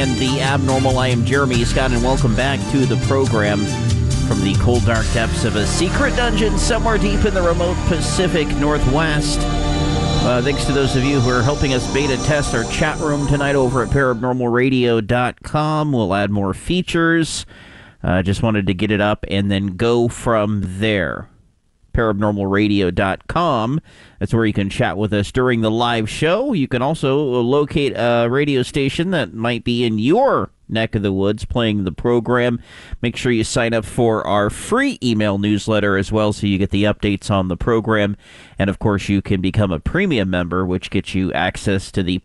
And the abnormal, I am Jeremy Scott, and welcome back to the program from the cold, dark depths of a secret dungeon somewhere deep in the remote Pacific Northwest. Thanks to those of you who are helping us beta test our chat room tonight over at paranormalradio.com. We'll add more features. Just wanted to get it up and then go from there. paranormalradio.com. That's where you can chat with us during the live show. You can also locate a radio station that might be in your neck of the woods playing the program. Make sure you sign up for our free email newsletter as well so you get the updates on the program. And, of course, you can become a premium member, which gets you access to the